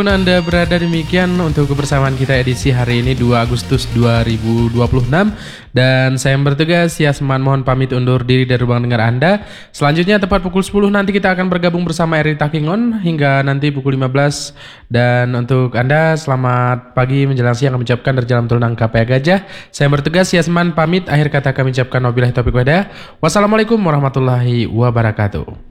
Anda berada demikian untuk kebersamaan kita edisi hari ini 2 Agustus 2026 dan saya yang bertugas Yasman mohon pamit undur diri dari ruang dengar Anda. Selanjutnya tepat pukul 10 nanti kita akan bergabung bersama Eri Takingon hingga nanti pukul 15 dan untuk Anda selamat pagi menjelang siang kami ucapkan dari Jalan Tol KPA Gajah. Saya yang bertugas Yasman pamit, akhir kata kami ucapkan wabillahi taufiq wal hidayah. Wassalamualaikum warahmatullahi wabarakatuh.